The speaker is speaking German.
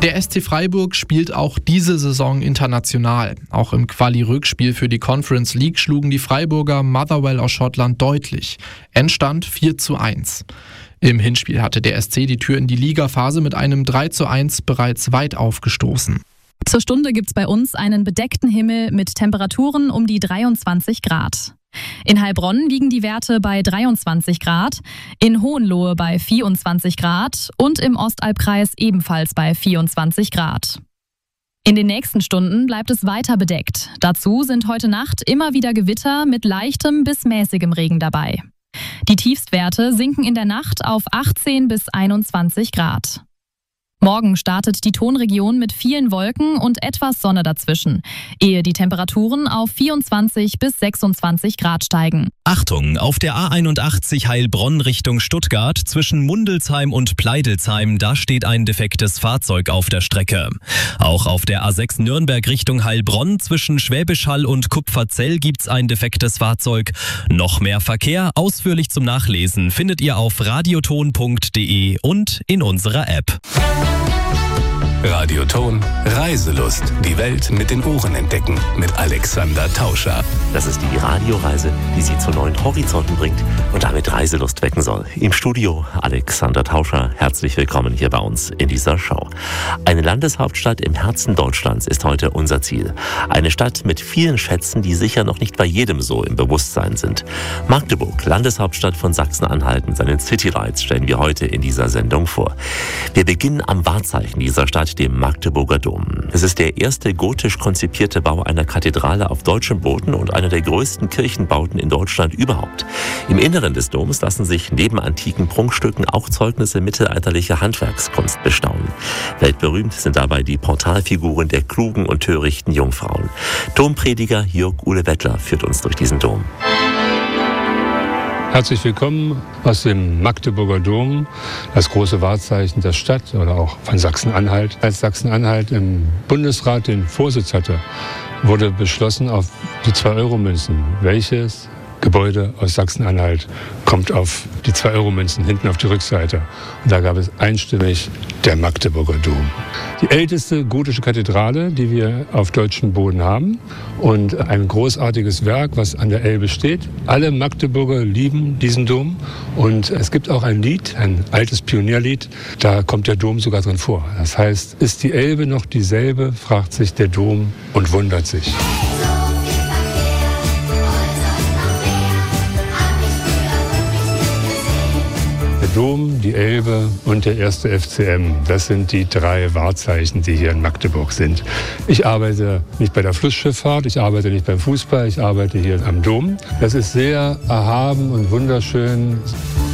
Der SC Freiburg spielt auch diese Saison international. Auch im Quali-Rückspiel für die Conference League schlugen die Freiburger Motherwell aus Schottland deutlich. Endstand 4:1. Im Hinspiel hatte der SC die Tür in die Ligaphase mit einem 3:1 bereits weit aufgestoßen. Zur Stunde gibt's bei uns einen bedeckten Himmel mit Temperaturen um die 23 Grad. In Heilbronn liegen die Werte bei 23 Grad, in Hohenlohe bei 24 Grad und im Ostalbkreis ebenfalls bei 24 Grad. In den nächsten Stunden bleibt es weiter bedeckt. Dazu sind heute Nacht immer wieder Gewitter mit leichtem bis mäßigem Regen dabei. Die Tiefstwerte sinken in der Nacht auf 18 bis 21 Grad. Morgen startet die Tonregion mit vielen Wolken und etwas Sonne dazwischen, ehe die Temperaturen auf 24 bis 26 Grad steigen. Achtung, auf der A81 Heilbronn Richtung Stuttgart zwischen Mundelsheim und Pleidelsheim, da steht ein defektes Fahrzeug auf der Strecke. Auch auf der A6 Nürnberg Richtung Heilbronn zwischen Schwäbisch Hall und Kupferzell gibt's ein defektes Fahrzeug. Noch mehr Verkehr, ausführlich zum Nachlesen, findet ihr auf radioton.de und in unserer App. Radioton Reiselust. Die Welt mit den Ohren entdecken. Mit Alexander Tauscher. Das ist die Radioreise, die Sie zu neuen Horizonten bringt und damit Reiselust wecken soll. Im Studio Alexander Tauscher. Herzlich willkommen hier bei uns in dieser Show. Eine Landeshauptstadt im Herzen Deutschlands ist heute unser Ziel. Eine Stadt mit vielen Schätzen, die sicher noch nicht bei jedem so im Bewusstsein sind. Magdeburg, Landeshauptstadt von Sachsen-Anhalt mit seinen City Lights, stellen wir heute in dieser Sendung vor. Wir beginnen am Wahrzeichen dieser Stadt, dem Magdeburger Dom. Es ist der erste gotisch konzipierte Bau einer Kathedrale auf deutschem Boden und einer der größten Kirchenbauten in Deutschland überhaupt. Im Inneren des Doms lassen sich neben antiken Prunkstücken auch Zeugnisse mittelalterlicher Handwerkskunst bestaunen. Weltberühmt sind dabei die Portalfiguren der klugen und törichten Jungfrauen. Domprediger Jörg Uhle Wettler führt uns durch diesen Dom. Herzlich willkommen aus dem Magdeburger Dom, das große Wahrzeichen der Stadt oder auch von Sachsen-Anhalt. Als Sachsen-Anhalt im Bundesrat den Vorsitz hatte, wurde beschlossen auf die 2-Euro-Münzen, welches Gebäude aus Sachsen-Anhalt kommt auf die 2-Euro-Münzen, hinten auf die Rückseite. Und da gab es einstimmig der Magdeburger Dom. Die älteste gotische Kathedrale, die wir auf deutschem Boden haben und ein großartiges Werk, was an der Elbe steht. Alle Magdeburger lieben diesen Dom und es gibt auch ein Lied, ein altes Pionierlied, da kommt der Dom sogar drin vor. Das heißt, ist die Elbe noch dieselbe, fragt sich der Dom und wundert sich. Der Dom, die Elbe und der erste FCM, das sind die 3 Wahrzeichen, die hier in Magdeburg sind. Ich arbeite nicht bei der Flussschifffahrt, ich arbeite nicht beim Fußball, ich arbeite hier am Dom. Das ist sehr erhaben und wunderschön.